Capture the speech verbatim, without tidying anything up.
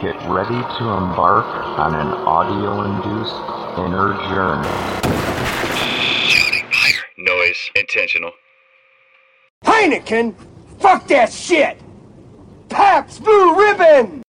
Get ready to embark on an audio-induced inner journey. Noise. Intentional. Heineken? Fuck that shit! Pabst Blue Ribbon!